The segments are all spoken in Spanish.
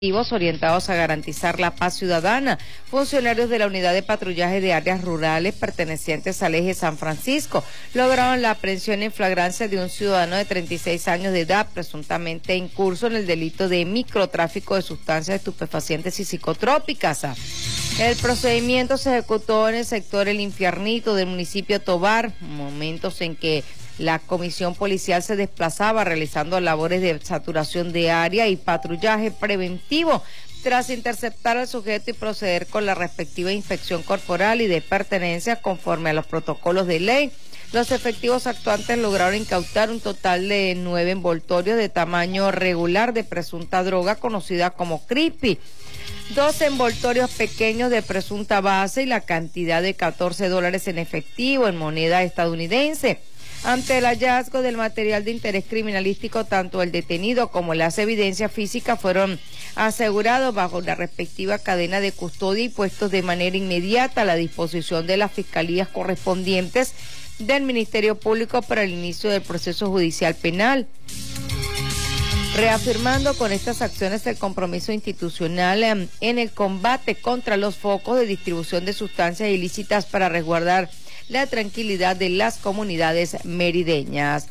orientados a garantizar la paz ciudadana. Funcionarios de la unidad de patrullaje de áreas rurales pertenecientes al eje San Francisco lograron la aprehensión en flagrancia de un ciudadano de 36 años de edad, presuntamente incurso en el delito de microtráfico de sustancias estupefacientes y psicotrópicas. El procedimiento se ejecutó en el sector El Infiernito del municipio Tovar, momentos en que la comisión policial se desplazaba realizando labores de saturación de área y patrullaje preventivo. Tras interceptar al sujeto y proceder con la respectiva inspección corporal y de pertenencia conforme a los protocolos de ley, los efectivos actuantes lograron incautar un total de 9 envoltorios de tamaño regular de presunta droga conocida como creepy, 2 envoltorios pequeños de presunta base y la cantidad de $14 en efectivo en moneda estadounidense. Ante el hallazgo del material de interés criminalístico, tanto el detenido como las evidencias físicas fueron asegurados bajo la respectiva cadena de custodia y puestos de manera inmediata a la disposición de las fiscalías correspondientes del Ministerio Público para el inicio del proceso judicial penal. Reafirmando con estas acciones el compromiso institucional en el combate contra los focos de distribución de sustancias ilícitas para resguardar la tranquilidad de las comunidades merideñas.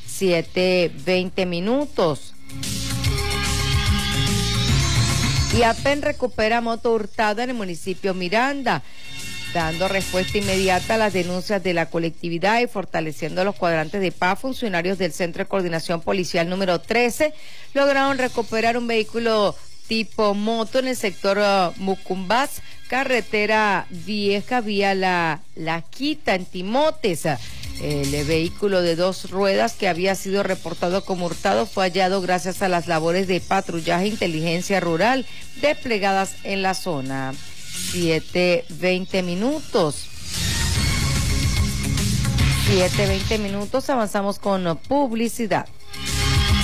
7:20. Y APEN recupera moto hurtada en el municipio Miranda, dando respuesta inmediata a las denuncias de la colectividad y fortaleciendo los cuadrantes de paz. Funcionarios del Centro de Coordinación Policial número 13 lograron recuperar un vehículo tipo moto en el sector Mucumbás, carretera vieja vía la Quita en Timotes. El vehículo de 2 ruedas que había sido reportado como hurtado fue hallado gracias a las labores de patrullaje e inteligencia rural desplegadas en la zona. 7:20. 7:20, avanzamos con publicidad.